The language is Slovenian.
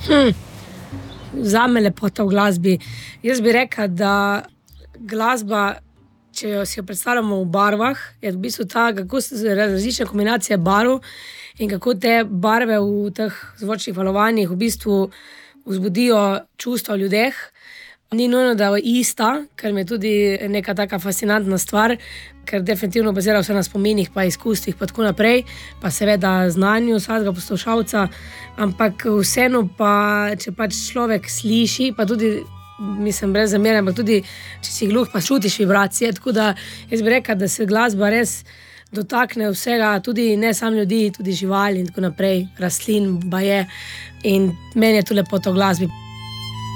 Zame lepota v glasbi. Jaz bi rekla, da glasba, če si jo predstavljamo v barvah, je v bistvu ta, kako različne kombinacije barv in kako te barve v teh zvočnih valovanjih v bistvu vzbudijo čustva v ljudeh. Ni nujno, da je ista, ker mi je tudi neka taka fascinantna stvar, ker definitivno bazira vse na spominih pa izkustvih pa tako naprej, pa seveda znanju vsakega poslušalca, ampak vseeno pa, če pač človek sliši, pa tudi, mislim, brez zamere, ampak tudi, če si gluh, pa čutiš vibracije, tako da jaz bi rekla, da se glasba res dotakne vsega, tudi ne samo ljudi, tudi živali in tako naprej, rastlin, baje, in meni je to lepota v glasbi.